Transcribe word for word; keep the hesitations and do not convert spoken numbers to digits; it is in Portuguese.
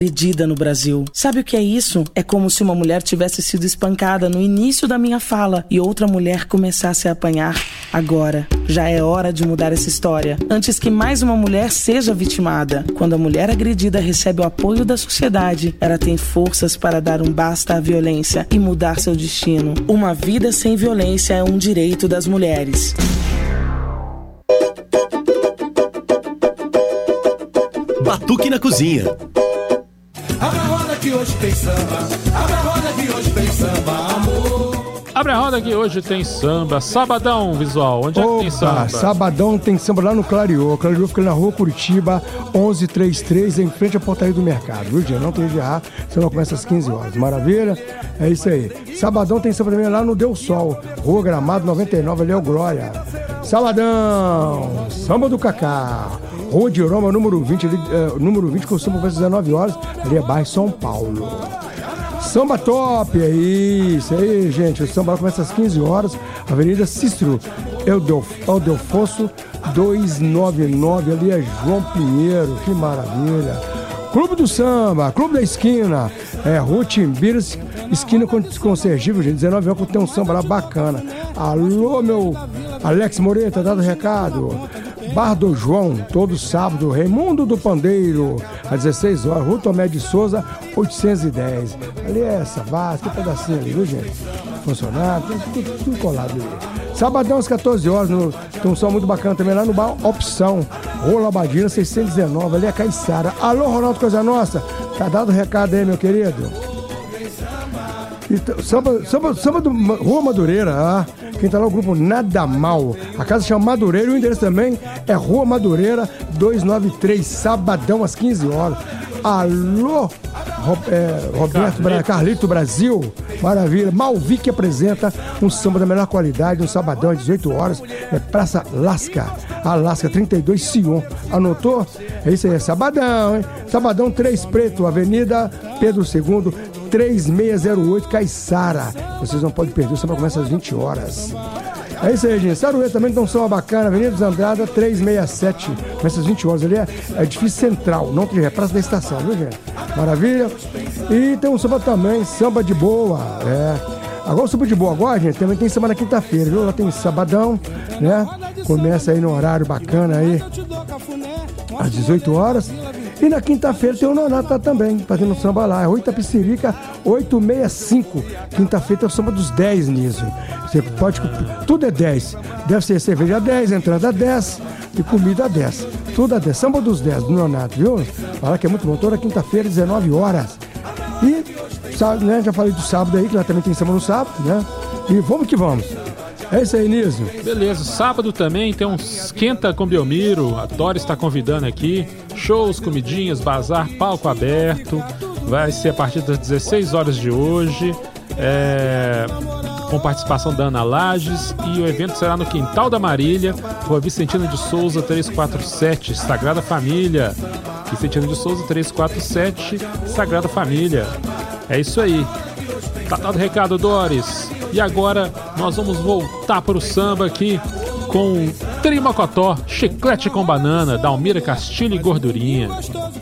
agredida no Brasil. Sabe o que é isso? É como se uma mulher tivesse sido espancada no início da minha fala e outra mulher começasse a apanhar agora. Já é hora de mudar essa história, antes que mais uma mulher seja vitimada. Quando a mulher agredida recebe o apoio da sociedade, ela tem forças para dar um basta à violência e mudar seu destino. Uma vida sem violência é um direito das mulheres. Batuque na cozinha. Abre a roda que hoje tem samba. Abre a roda que hoje tem samba, amor. Abre a roda que hoje tem samba. Sabadão, Visual. Onde é que tem samba? Sabadão tem samba lá no Clariô. Clariô fica na rua Curitiba, onze trinta e três, em frente à portaria do mercado. Viu, dia? Não tem de errar, senão começa às quinze horas. Maravilha? É isso aí. Sabadão tem samba também lá no Deu Sol, Rua Gramado noventa e nove, ali é o Glória. Sabadão, samba do Cacá. Rua de Roma, número vinte, ali, uh, número vinte, com samba às dezenove horas, ali é bairro São Paulo. Samba Top, é isso aí, gente. O samba começa às quinze horas, Avenida Cícero Eldelfonso, duzentos e noventa e nove, ali é João Pinheiro, que maravilha. Clube do Samba, Clube da Esquina, é Rua Timbiras, esquina com, com Sergipe, gente, dezenove horas, tem um samba lá bacana. Alô, meu Alex Moreta, dado o recado. Bar do João, todo sábado, Raimundo do Pandeiro, às dezesseis horas, Rua Tomé de Souza, oitocentos e dez. Ali é essa base, que pedacinho ali, viu, gente? Funcionário, tudo, tudo, tudo colado ali. Sabadão às quatorze horas, no, tem um som muito bacana também lá no Bar Opção, Rua Labadina, seiscentos e dezenove, ali é Caiçara. Alô, Ronaldo Coisa Nossa, tá dado o recado aí, meu querido? E, samba, samba, samba do Rua Madureira, ah, quem tá lá é o grupo Nada Mal. A casa chama Madureira e o endereço também é Rua Madureira duzentos e noventa e três, sabadão às quinze horas. Alô, Ro, é, Roberto Carlito. Carlito Brasil, maravilha. Malvic apresenta um samba da melhor qualidade, um sabadão às dezoito horas, é Praça Lasca, Alasca trinta e dois, Sion. Anotou? É isso aí, é sabadão, hein? Sabadão Três Preto, Avenida Pedro segundo, três seis zero oito, Caiçara. Vocês não podem perder, o samba começa às vinte horas. É isso aí, gente. Saruê também tem um samba bacana, Avenida dos Andrada, trezentos e sessenta e sete, começa às vinte horas. Ali é, é edifício central, não tem, é Praça da Estação, viu, gente? Maravilha. E tem um samba também, samba de boa, é. Agora o samba de boa agora, gente, também tem samba na quinta-feira, viu? Lá tem sabadão, né? Começa aí no horário bacana aí, às dezoito horas. E na quinta-feira tem o Nonato também, fazendo samba lá. É Rua Itapecerica, oitocentos e sessenta e cinco. Quinta-feira tem o samba dos dez nisso. Você pode... Tudo é dez. Deve ser cerveja dez, entrada dez e comida dez. Tudo é dez. Samba dos dez, do Nonato, viu? Fala que é muito bom. Toda quinta-feira, dezenove horas. E, sabe, né? Já falei do sábado aí, que lá também tem samba no sábado, né? E vamos que vamos. É isso aí, Niso. Beleza, sábado também tem um Esquenta com Belmiro, a Doris está convidando aqui, shows, comidinhas, bazar, palco aberto, vai ser a partir das dezesseis horas de hoje, é, com participação da Ana Lages, e o evento será no Quintal da Marília, Rua Vicentina de Souza trezentos e quarenta e sete, Sagrada Família, Vicentina de Souza trezentos e quarenta e sete, Sagrada Família. É isso aí. Tá dado o recado, Doris. E agora nós vamos voltar para o samba aqui com Trimocotó, Chiclete com Banana, Dalmira Castilho e Gordurinha.